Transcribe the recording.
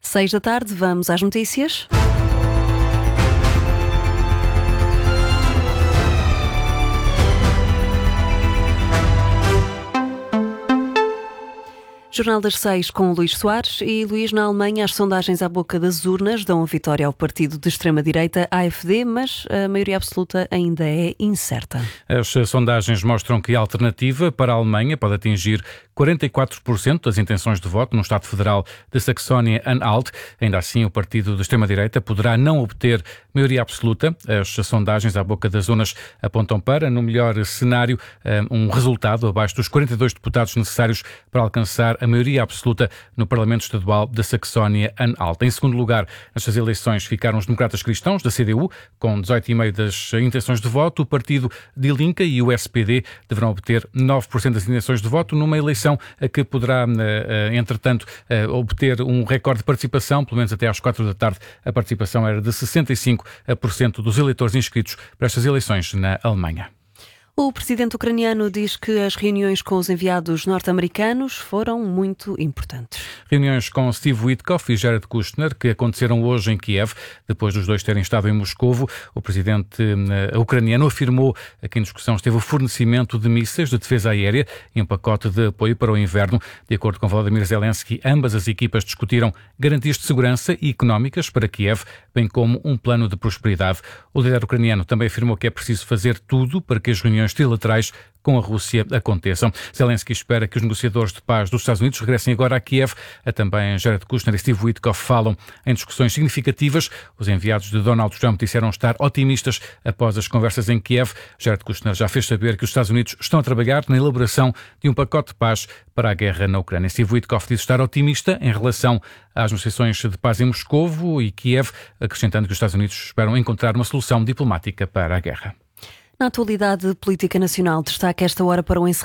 6 da tarde, vamos às notícias. Jornal das 6 com Luís Soares e Luís. Na Alemanha, as sondagens à boca das urnas dão a vitória ao partido de extrema-direita AfD, mas a maioria absoluta ainda é incerta. As sondagens mostram que a alternativa para a Alemanha pode atingir 44% das intenções de voto no Estado Federal de Saxónia-Anhalt. Ainda assim, o partido de extrema-direita poderá não obter maioria absoluta. As sondagens à boca das urnas apontam para, no melhor cenário, um resultado abaixo dos 42 deputados necessários para alcançar a maioria absoluta no Parlamento Estadual da Saxónia-Anhalt. Em segundo lugar, nestas eleições ficaram os democratas cristãos da CDU, com 18,5% das intenções de voto. O partido Die Linke e o SPD deverão obter 9% das intenções de voto numa eleição a que poderá, entretanto, obter um recorde de participação. Pelo menos até às 4 da tarde a participação era de 65% dos eleitores inscritos para estas eleições na Alemanha. O presidente ucraniano diz que as reuniões com os enviados norte-americanos foram muito importantes. Reuniões com Steve Witkoff e Jared Kushner que aconteceram hoje em Kiev, depois dos dois terem estado em Moscovo. O presidente ucraniano afirmou que em discussão esteve o fornecimento de mísseis de defesa aérea e um pacote de apoio para o inverno. De acordo com Volodymyr Zelensky, ambas as equipas discutiram garantias de segurança e económicas para Kiev, bem como um plano de prosperidade. O líder ucraniano também afirmou que é preciso fazer tudo para que as reuniões trilaterais com a Rússia aconteçam. Zelensky espera que os negociadores de paz dos Estados Unidos regressem agora a Kiev. Também Jared Kushner e Steve Witkoff falam em discussões significativas. Os enviados de Donald Trump disseram estar otimistas após as conversas em Kiev. Jared Kushner já fez saber que os Estados Unidos estão a trabalhar na elaboração de um pacote de paz para a guerra na Ucrânia. Steve Witkoff diz estar otimista em relação às negociações de paz em Moscovo e Kiev, acrescentando que os Estados Unidos esperam encontrar uma solução diplomática para a guerra. Na atualidade política nacional, destaca esta hora para o encerramento